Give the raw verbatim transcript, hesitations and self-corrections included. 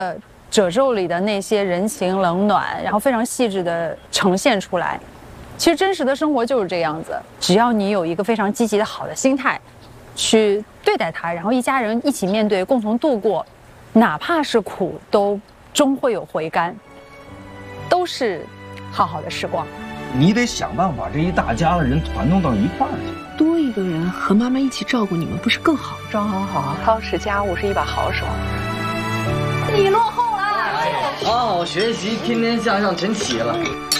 呃，褶皱里的那些人情冷暖，然后非常细致的呈现出来。其实真实的生活就是这样子，只要你有一个非常积极的好的心态，去对待它，然后一家人一起面对，共同度过，哪怕是苦，都终会有回甘，都是好好的时光。 你得想办法，这一大家子人团弄到一块儿去。 多一个人和妈妈一起照顾你们，不是更好？ 装好好，操持家务是一把好手。 你落后了。 好好学习，天天向上，真齐了。